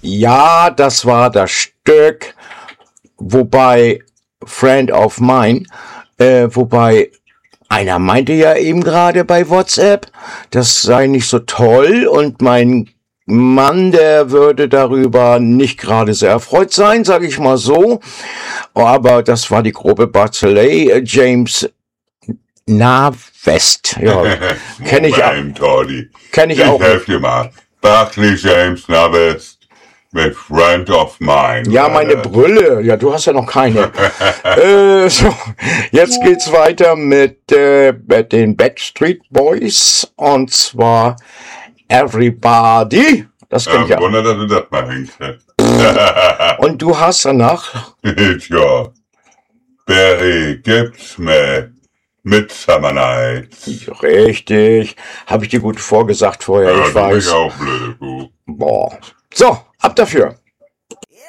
Ja, das war das Stück, wobei Friend of Mine, wobei einer meinte ja eben gerade bei WhatsApp, das sei nicht so toll und mein Mann, der würde darüber nicht gerade sehr erfreut sein, sage ich mal so. Aber das war die grobe Barzeley, James Navest. Ja, kenne ich, kenn ich auch. Ich helfe dir mal. Barclay James Navest mit Friend of Mine. Ja, meine Brille. Ja, du hast ja noch keine. So, jetzt geht's weiter mit den Backstreet Boys. Und zwar Everybody. Das kenn ich ja. Wunder, dass du das mal hinkriegst. Und du hast danach? Ja. Barry Gibbs mit Summer Nights. Richtig. Habe ich dir gut vorgesagt vorher, Ja, ich weiß. Ich auch blöde Kuh. Boah. So, ab dafür.